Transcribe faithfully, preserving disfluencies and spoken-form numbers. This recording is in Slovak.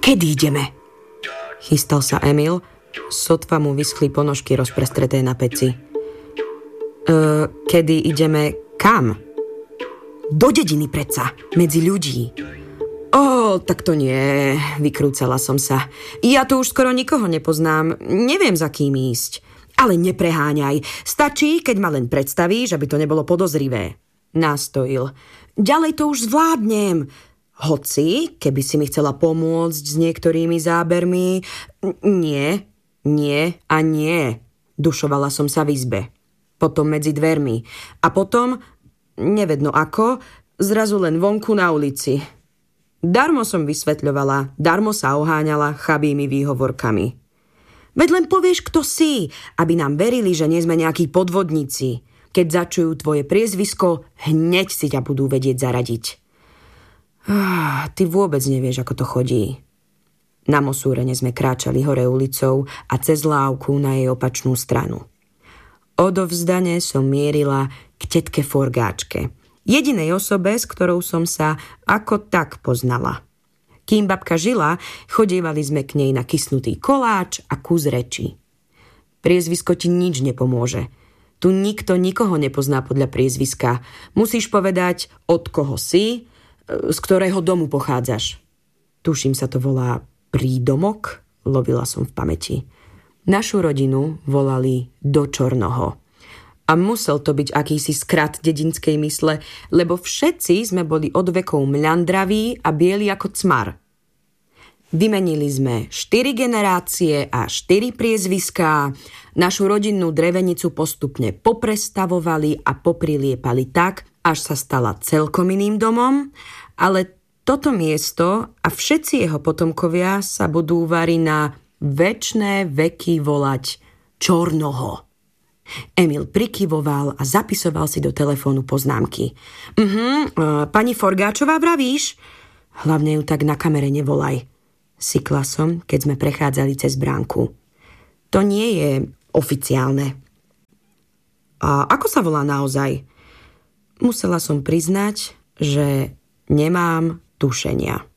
Kedy ideme? Chystal sa Emil, sotva mu vyschli ponožky rozprestreté na peci. E, kedy ideme kam? Do dediny predsa, medzi ľudí. Ó, tak to nie, vykrúcala som sa. Ja tu už skoro nikoho nepoznám, neviem za kým ísť. Ale nepreháňaj, stačí, keď ma len predstavíš, aby to nebolo podozrivé. Nástojil. Ďalej to už zvládnem. Hoci, keby si mi chcela pomôcť s niektorými zábermi... Nie, nie a nie. Dušovala som sa v izbe. Potom medzi dvermi. A potom, nevedno ako, zrazu len vonku na ulici. Darmo som vysvetľovala, darmo sa oháňala chabými výhovorkami. Veď len povieš, kto si, aby nám verili, že nie sme nejakí podvodníci. Keď začujú tvoje priezvisko, hneď si ťa budú vedieť zaradiť. Ah, ty vôbec nevieš, ako to chodí. Na Mosúrene sme kráčali hore ulicou a cez lávku na jej opačnú stranu. Odovzdane som mierila k tetke Forgáčke. Jedinej osobe, s ktorou som sa ako tak poznala. Kým babka žila, chodievali sme k nej na kysnutý koláč a kus reči. Priezvisko ti nič nepomôže. Tu nikto nikoho nepozná podľa priezviska. Musíš povedať, od koho si, z ktorého domu pochádzaš. Tuším, sa to volá prídomok, lovila som v pamäti. Našu rodinu volali do Čornoho. A musel to byť akýsi skrat dedinskej mysle, lebo všetci sme boli od vekov mľandraví a bieli ako cmar. Vymenili sme štyri generácie a štyri priezviská, našu rodinnú drevenicu postupne poprestavovali a popriliepali tak, až sa stala celkom iným domom, ale toto miesto a všetci jeho potomkovia sa budú vari na večné veky volať Čornoho. Emil prikyvoval a zapisoval si do telefónu poznámky. Uh-huh, uh, pani Forgáčová vravíš? Hlavne ju tak na kamere nevolaj. Sykla som, keď sme prechádzali cez bránku. To nie je oficiálne. A ako sa volá naozaj? Musela som priznať, že nemám tušenia.